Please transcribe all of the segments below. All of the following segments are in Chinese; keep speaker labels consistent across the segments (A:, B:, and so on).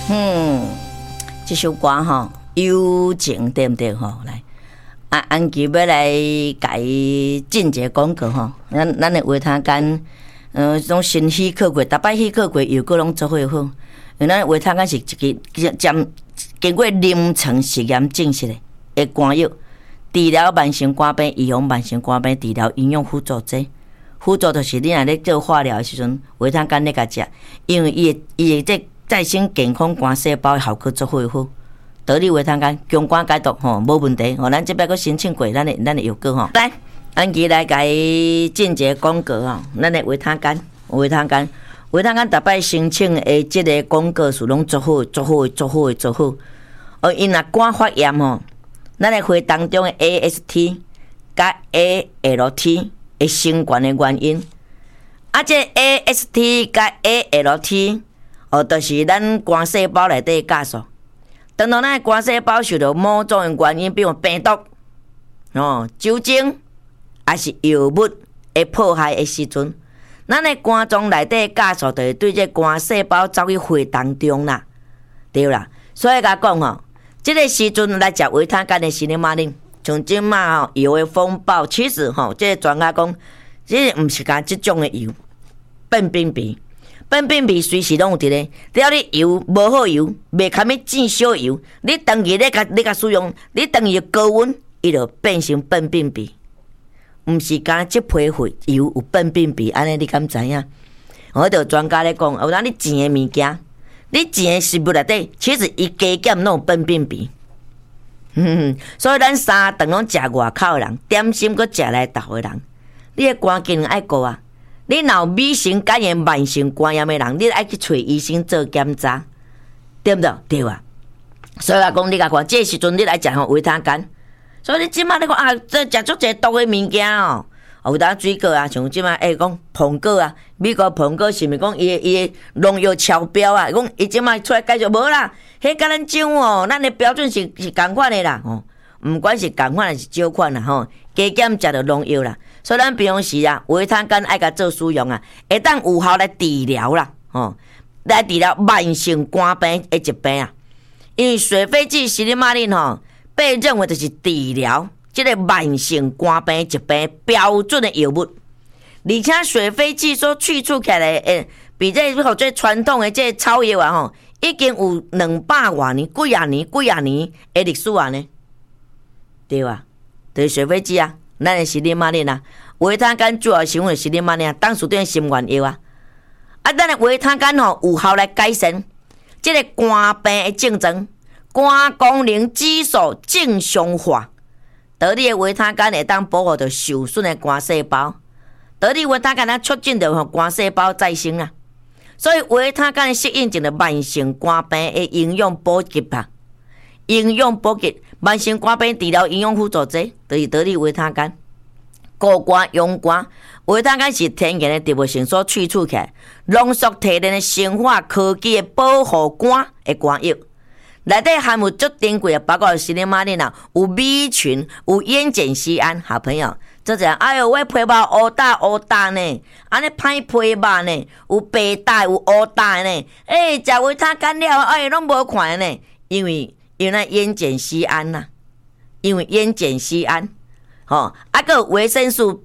A: 这首歌吼友情对不对吼？来，安琪要来改进一个广告吼，咱的话他干，种新喜客过，逐摆喜客过又个拢做伙好，因为咱话他干是一个经过临床实验证实的肝药，治疗慢性肝病，预防慢性肝病，治疗营养辅助剂。辅助就是你若咧做化疗的时阵，话他干咧甲食，因为伊的这再生健康肝细胞的效果做伙好。得力话他干强肝解毒吼，无问题吼。咱这边个申请过，咱的药膏吼。来，安琪来甲伊进一个广告吼，咱的话他干，话他干，逐摆申请的这个广告数拢做好。因若肝发炎吼，咱的血当中的 AST 甲 ALT 会升悬的原因，这 AST 甲 ALT 就是咱肝细胞内底的酵素。当咱的肝细胞受到某种的原因，比如病毒、酒精还是药物的迫害的时阵，咱的肝脏内底的酵素就会对这肝细胞走去血当中啦，对啦。所以甲讲吼，这个时阵来食维他干的西利马林，像即马吼药的风暴，其实吼，这个专家讲，这毋是讲即种的油，变病鼻。变病鼻随时拢有伫咧，只要你油无好油，袂堪要正少油，你长期咧甲使用，你长期高温，伊就变成变病鼻。毋是讲即批货油有变病鼻，安尼你敢知影？我着专家咧讲，有当你钱的物件，你钱的食物内底，其实伊加减拢有变病鼻。所以咱三顿拢食外口的人，点心搁食内头的人，你的肝机能爱顾啊。你若有乙型肝炎、慢性肝炎的人，你爱去找医生做检查，对不对？对啊。所以讲，你甲看，这时阵你来食吼维他干，所以你即马你讲这食足侪毒的物件哦，有当水果啊，像即马讲苹果啊，美国苹果是毋是讲伊的农药超标啊？讲伊即马出来介绍无啦，迄甲咱种哦，咱的标准是共款的啦，毋管是共款还是少款啦，加减食着农药啦。所以咱平常时啊，维他干爱甲做使用啊，会当有效来治疗啦，来治疗慢性肝病的疾病啊。因为水飞剂西利马林被认为就是治疗这个慢性肝病疾病标准的药物，而且水飞剂所去除起来比这传统的这草药啊已经有200多年、几啊年的历史啊呢，对吧？就是水飞剂啊。咱的西利马林啊，维他干主要成分西利马林啊，当属于心原药啊。咱的维他干有效来改善这个肝病的症状，肝功能指数正常化。得力的维他干会当保护着受损的肝细胞，得力维他干促进着肝细胞再生啊。所以维他干适应一个慢性肝病的营养补给啊。营养补给，慢性肝病治疗营养辅助剂，就是得力维他干。固肝养肝，维他干是天然的植物性所去除起来，浓缩提炼的生化科技的保护肝的肝药。内底含有足珍贵的，包括西利马林啊，有米群，有烟碱酰胺。好朋友，这样，哎呦，我皮肉乌大呢，安尼歹皮肉呢，有白带，有乌大呢，食维他干了，拢无看呢，因为那烟碱酰胺呐，因为烟碱酰胺，还有维生素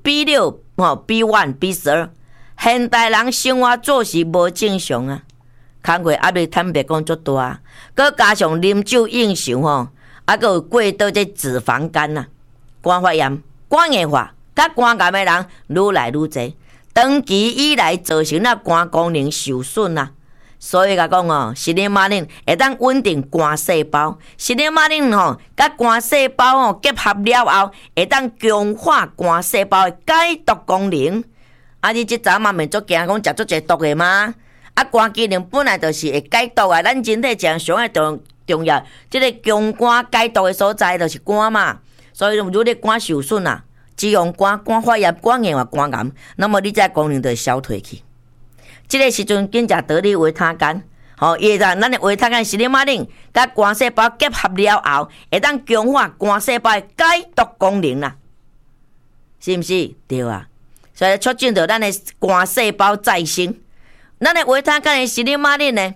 A: B6、B1、B12，现代人生活作息无正常啊，工课压力坦白讲足大，佮加上啉酒饮酒还有过多这脂肪肝呐，肝发炎、肝硬化、甲肝癌的人愈来愈侪，长期以来造成肝功能受损啊。所以甲讲西利马林会当稳定肝细胞，西利马林甲肝细胞结合了后，会当强化肝细胞的解毒功能。你即阵嘛免足惊讲食足侪毒的吗？肝机能本来就是会解毒啊，咱人体上上个重要，即个强肝解毒的所在就是肝嘛。所以如果你肝受损啊，只用肝发炎、肝硬化、肝癌，那么你这功能就会消退去。这个时阵，紧食得力维他干，伊咱的维他干西利马林，甲肝细胞结合了后，会当强化肝细胞的解毒功能啦，是毋是？对啊，所以促进着咱的肝细胞再生。咱的维他干的西利马林呢，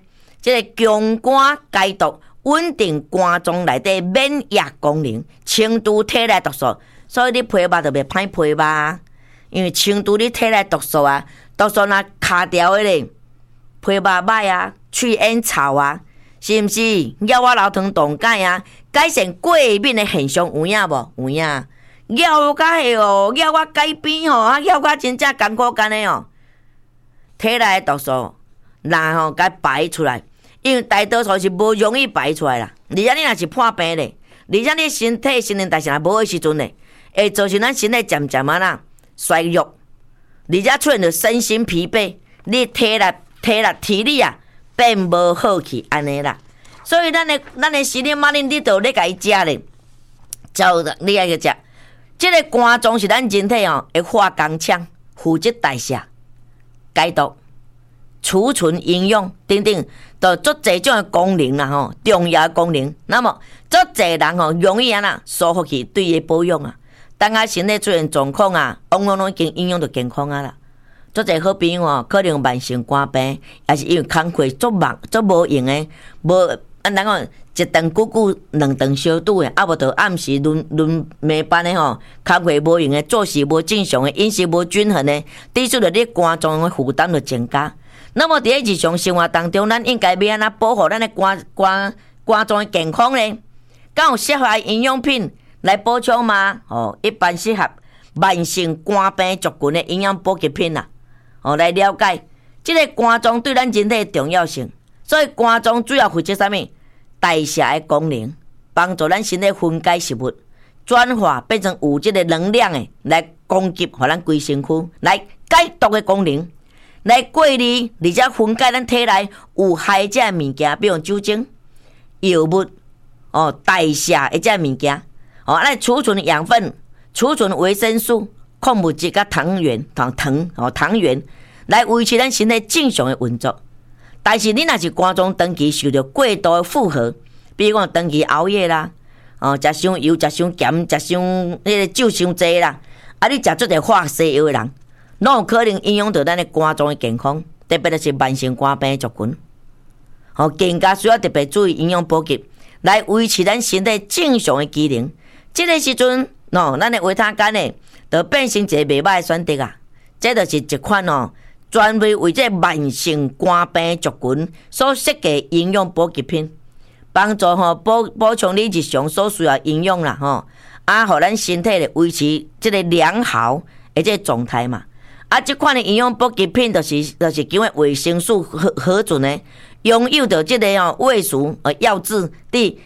A: 这个强肝解毒、稳定肝脏内底免疫功能、清除体内毒素，所以你批肉就袂歹批肉，因为清除你体内毒素啊，毒素若卡掉的咧，批肉歹啊，去烟臭啊，是毋是？腰我老疼动解啊，改善过敏的现象有影无？有影。腰甲迄哦，腰我改变吼，腰我真正艰苦干的哦。体内毒素，然后甲排出来，因为大多数是无容易排出来啦。而且你若是破病咧，而且你身体新陈代谢若无的时阵咧，会造成咱身体渐渐啊衰弱，而且出现着身心疲惫，你体力啊变无好去安尼啦。所以咱的西林马林，你都咧甲伊食咧，照你爱去食。这个肝脏是咱人体会化工厂，负责代谢、解毒、储存营养等等，都足侪种的功能啦吼，重要的功能。那么足侪人吼容易疏忽去对伊保养啊，当下身体出现状况啊，往往拢已经影响到健康啊啦。足侪好朋友可能慢性肝病，也是因为工课足忙足无用的，无咱讲。一顿久久，两顿相拄的，啊无就暗时轮暝班的吼，工课无用的，作息无正常的，饮食无均衡的，导致着你肝脏的负担就增加。那么伫日常生活当中，咱应该要安怎保护咱的肝脏的健康呢？敢有适合的营养品来补充吗？一般适合慢性肝病族群的营养补给品啦。来了解这个肝脏对咱人体的重要性。所以肝脏主要负责啥物？代谢的功能，帮助咱身体分解食物，转化变成有这个能量的来供给予咱规身躯，来解毒的功能，来过滤，而且分解咱体内有害这物件，比如酒精、药物、代谢的这物件，来储存养分、储存维生素、矿物质甲糖原，来维持咱身体正常的运作。但是你若是肝脏长期受到过度的负荷，比如讲长期熬夜啦，食伤油、食伤咸、食伤迄个酒伤济啦，你食做者化西药的人，拢有可能影响到咱的肝脏的健康，特别是慢性肝病族群。更加需要特别注意营养补给，来维持咱身体正常的机能。这个时阵，咱的维他干呢，就变成一个袂歹的选择啊。这就是一款专门为这慢性肝病族群所设计营养补给品，帮助补充你日常所需要营养啦互咱身体咧维持这个良好的这个状态嘛。这款的营养补给品就是因为维生素核准的，拥有着这个卫署药字第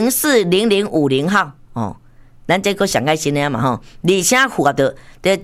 A: 040050号咱这个上开新的嘛而且符合着的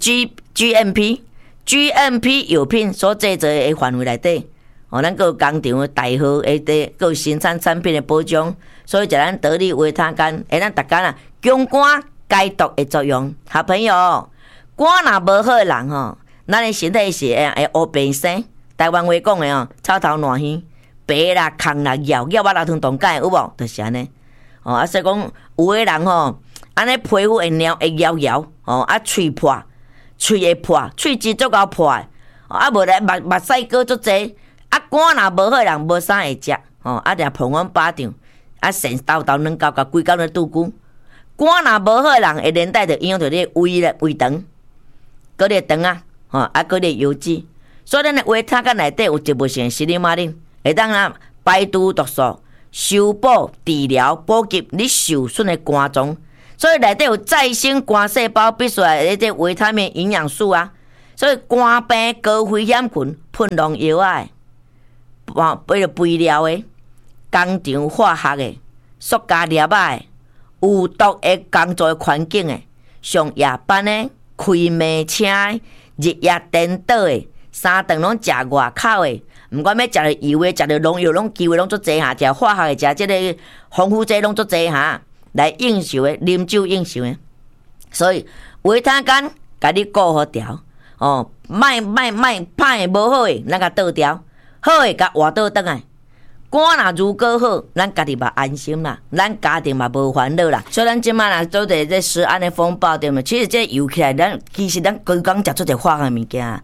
A: GMP 药品所制作的范围内底，咱个有工厂的代号，个有生产产品的保障，所以就咱得力维他干，咱大家强肝解毒的作用。好朋友，肝若无好的人咱的身体是会乌白生。台湾话讲的草头烂鱼，白啦、空啦、咬我老疼动解有无？就是安尼。所以讲有的人安尼皮肤会摇，喙破。喙会破，喙齿足够破的，无来目屎过足济，肝若无好人无啥会食，掠碰阮巴掌，肾豆软到甲规工咧拄久。肝若无好人会连带着影响到你胃肠，搁你肠搁你油脂。所以咱的维他干内底有植物性西里马林，会当排毒毒素、修补、治疗、补给你受损的肝脏。所以内底有再生肝细胞必须的这维他命营养素啊，所以肝病高危险群喷农药啊，为了肥料的、工厂化学的、塑胶粒的、有毒的工作的环境的、上夜班的、开煤车的、日夜颠倒的、三顿拢食外口的，毋管要食着油的、食着农药，拢机会拢足济哈，食化学的、食这个防腐剂拢足济哈。来应酬的，啉酒应酬的，所以维他干甲你顾好调歹无好的，咱甲倒调，好的甲换倒转来。肝若如果好，咱家己嘛安心啦，咱家庭嘛无烦恼啦。所以咱即摆若做者这食安的风暴对嘛，其实这游起来，其实咱规工食出者化学物件，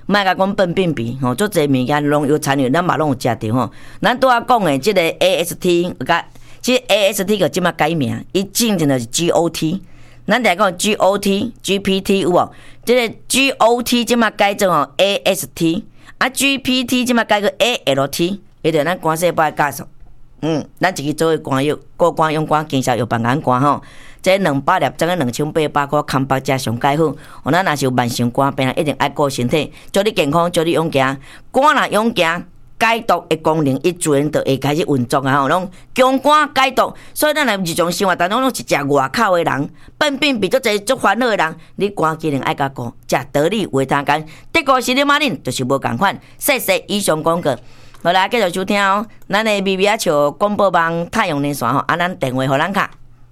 A: 莫甲讲笨便秘吼，足侪物件拢有参与，咱嘛拢有食着吼。咱拄仔讲的即个 AST 甲即 AST 个即马改名，伊进前就是 GOT。咱来讲 GOT、GPT 有无？即个 GOT 即马改做吼 AST， 啊 GPT 即马改做 ALT， 伊着咱肝细胞的家属。咱一个做的肝药，过肝、用肝、经销药办眼肝吼，这200粒整个2800块，康巴加上解好。咱若是有慢性肝病，一定爱顾身体，祝你健康，祝你勇行。肝若勇行，解毒的功能伊自然就会开始运作啊！吼，拢强肝解毒，所以咱来日常生活当中拢是食外口的人，笨便秘足侪足烦恼的人，你肝机能爱甲顾，食道理维他干，德国是你马恁就是无共款。谢谢以上广告。好啦，继续收听哦。咱的咪咪啊笑广播网太阳连线吼，咱电话互咱卡。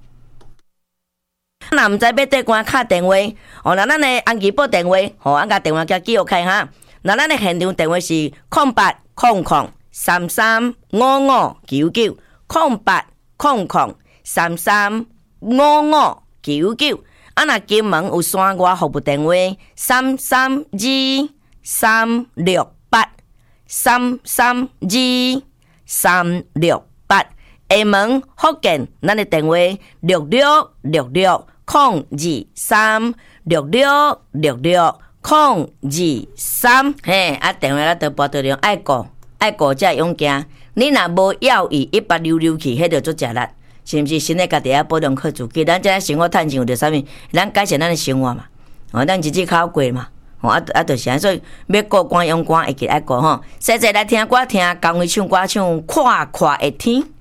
A: 若毋知要缀关卡电话，咱的安吉宝电话，甲电话叫记录开哈。咱的现场电话是0800335599 0800335599。若金门有山外服务电话332-368。332-368，厦门福建，咱的电话6666-0236666-023，嘿，电话咱都拨到了，爱顾才会勇行。你若无要伊一巴溜溜去，迄着足食力，是毋是？身体家己要保养好自己，咱这生活趁钱有着啥物？咱改善咱的生活嘛，咱日子较过嘛。就是安，所以要顾肝用肝，会记爱顾吼。现在来听歌，听江蕙唱歌，唱《看看的天》。